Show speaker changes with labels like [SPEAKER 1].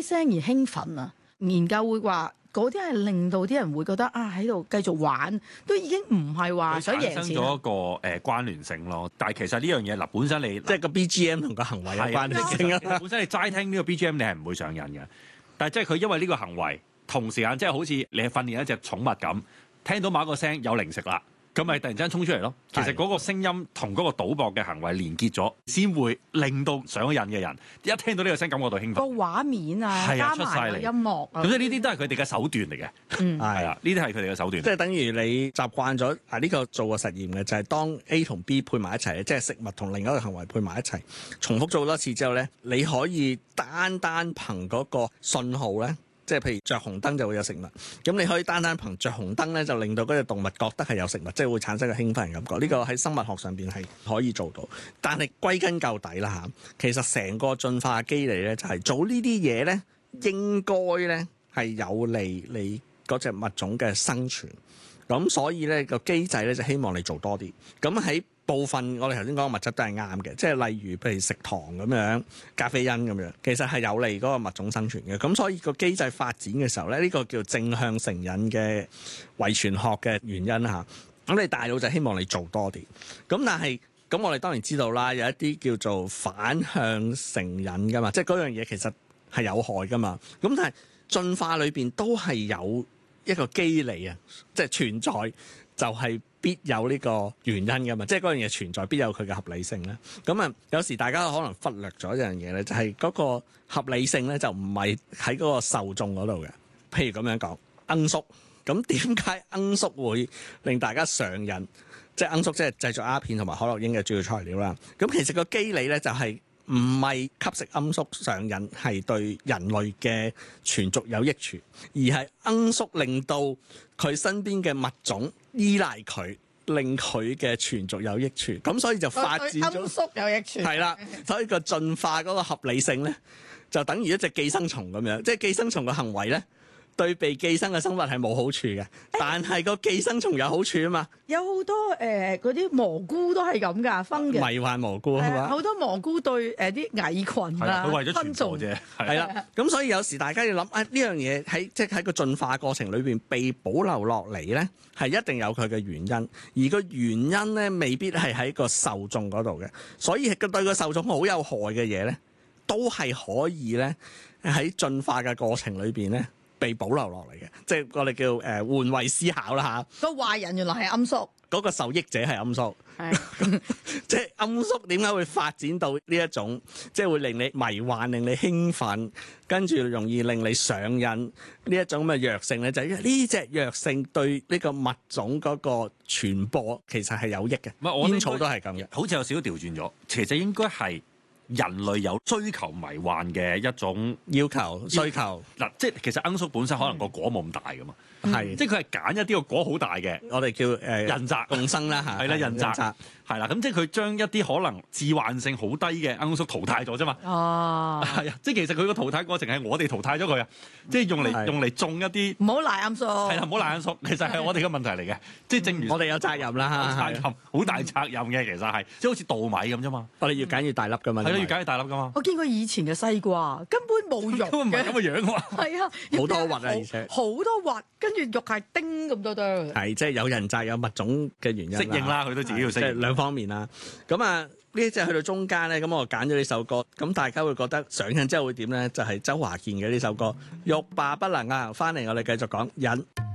[SPEAKER 1] 聲而興奮啊！研究會話嗰啲係令到啲人會覺得啊喺度繼續玩，都已經唔係話想贏錢。
[SPEAKER 2] 產生咗一個關聯性咯。但係其實呢樣嘢嗱，本身你
[SPEAKER 3] 即係個 BGM 同個行為有關聯性啊。
[SPEAKER 2] 本身你齋聽呢個 BGM 你係唔會上癮嘅，但係即係佢因為呢個行為同時間即係好似你係訓練一隻寵物咁，聽到某一個聲有零食啦。咁咪突然之間衝出嚟咯。其實嗰個聲音同嗰個賭博嘅行為連結咗，先會令到上癮嘅人一聽到呢個聲感覺到興奮。
[SPEAKER 1] 個畫面啊，加埋個音樂啊，
[SPEAKER 2] 咁所以呢啲都係佢哋嘅手段嚟嘅。係啊，呢啲係佢哋嘅手段。
[SPEAKER 3] 即係等於你習慣咗呢個做個實驗嘅，就係當 A 同 B 配埋一齊，即係食物同另一個行為配埋一齊，重複做好多次之後咧，你可以單憑嗰個信號咧。即係譬如着紅燈就會有食物，咁你可以單憑着紅燈咧，就令到嗰隻動物覺得係有食物，即係會產生個興奮感覺。呢個喺生物學上邊係可以做到，但係歸根究底啦嚇，其實成個進化機理咧就係做呢啲嘢咧，應該咧係有利你嗰隻物種嘅生存。咁所以咧個機制咧就希望你做多啲。咁喺部分我哋頭先講嘅物質都係啱嘅，即係例如譬如食糖咁樣、咖啡因咁樣，其實係有利嗰個物種生存嘅。咁所以個機制發展嘅時候咧，呢個叫正向成癮嘅遺傳學嘅原因嚇。咁你大腦就希望你做多啲。咁但係咁我哋當然知道啦，有一啲叫做反向成癮噶嘛，即係嗰樣嘢其實係有害噶嘛。咁但係進化裏邊都係有一個機理啊，即係存在就係必有呢個原因㗎嘛，即係嗰樣嘢存在必有佢嘅合理性咧。咁啊，有時大家可能忽略咗一樣嘢咧，就係嗰個合理性咧就唔係喺嗰個受眾嗰度嘅。譬如咁樣講，罌粟，咁點解罌粟會令大家上癮？即係罌粟即係製作鴉片同埋可樂英嘅主要材料啦。咁其實個機理咧就係唔係吸食罌粟上癮係對人類嘅存續有益處，而係罌粟令到佢身邊嘅物種依賴佢，令佢嘅存續有益處。咁所以就發展咗
[SPEAKER 1] 罌粟有益處。
[SPEAKER 3] 係啦，所以個進化嗰個合理性咧，就等於一隻寄生蟲咁樣，即係寄生蟲嘅行為咧，對被寄生嘅生物係冇好處嘅，但係個寄生蟲有好處啊嘛。
[SPEAKER 1] 有好多嗰啲蘑菇都係咁㗎，分嘅
[SPEAKER 3] 迷幻蘑菇係嘛？
[SPEAKER 1] 好多蘑菇對啲蟻菌啊，
[SPEAKER 2] 佢為咗
[SPEAKER 1] 昆蟲
[SPEAKER 2] 傳播啫。
[SPEAKER 3] 係啦，咁所以有時大家要諗呢樣嘢喺個進化過程裏邊被保留落嚟咧，係一定有佢嘅原因，而個原因咧未必係喺個受眾嗰度嘅，所以對個受眾好有害嘅嘢咧，都係可以咧喺進化嘅過程裏邊咧被保留落嚟嘅，即係我哋叫換位思考啦嚇。
[SPEAKER 1] 個壞人原來係罌粟，
[SPEAKER 3] 嗰個受益者係罌粟，即係罌粟點解會發展到呢一種，即係會令你迷幻、令你興奮，跟住容易令你上癮呢一種咁嘅藥性咧？就係因為呢隻藥性對呢個物種嗰個傳播其實係有益嘅。煙草都係咁嘅，
[SPEAKER 2] 好似有少少調轉咗，其實應該係人類有追求迷幻嘅一種
[SPEAKER 3] 要求需求
[SPEAKER 2] 嗱，即係其實罌粟本身可能個果冇咁大噶嘛，
[SPEAKER 3] 係
[SPEAKER 2] 即係佢係揀一啲個果好大嘅，
[SPEAKER 3] 我哋叫
[SPEAKER 2] 人擇
[SPEAKER 3] 共生啦嚇，
[SPEAKER 2] 係啦，人擇係啦，咁即係佢將一啲可能致幻性好低嘅罌粟淘汰咗啫嘛。
[SPEAKER 1] 哦，
[SPEAKER 2] 係啊，即係其實佢個淘汰過程係我哋淘汰咗佢啊，即係用嚟種一啲
[SPEAKER 1] 唔好賴罌粟，
[SPEAKER 2] 係啦，唔好賴罌粟，其實係我哋嘅問題嚟嘅，即係正如
[SPEAKER 3] 我哋有責任啦，
[SPEAKER 2] 責任好大責任嘅，其實係即係好似稻米咁啫嘛，
[SPEAKER 3] 我哋越揀越大粒噶嘛，
[SPEAKER 2] 係咯，越揀越大粒噶嘛。
[SPEAKER 1] 我見過以前嘅西瓜根本冇肉
[SPEAKER 2] 根本唔係咁嘅樣㗎嘛，
[SPEAKER 1] 係啊，
[SPEAKER 3] 好多核啊，而且
[SPEAKER 1] 好多核，跟住肉係丁咁多多。
[SPEAKER 3] 係即係有人擇有物種嘅原因，
[SPEAKER 2] 適應啦，佢都自己要適應，
[SPEAKER 3] 即係兩方面啦。咁啊，呢一隻去到中間咧，咁我揀咗呢首歌，咁大家會覺得上癮之後會點咧？就係周華健嘅呢首歌《欲罷不能》啊！翻嚟我哋繼續講癮。